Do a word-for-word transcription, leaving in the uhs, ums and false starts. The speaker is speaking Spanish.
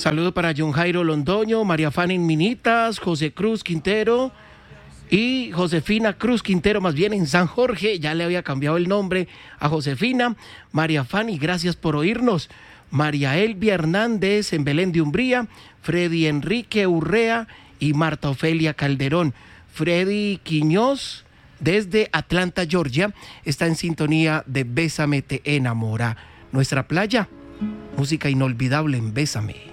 Saludo para John Jairo Londoño, María Fanny Minitas, José Cruz Quintero y Josefina Cruz Quintero, más bien en San Jorge. Ya le había cambiado el nombre a Josefina. María Fanny, gracias por oírnos. María Elvia Hernández en Belén de Umbría, Freddy Enrique Urrea y Marta Ofelia Calderón. Freddy Quiñoz desde Atlanta, Georgia, está en sintonía de Bésame te enamora. Nuestra playa, música inolvidable en Bésame.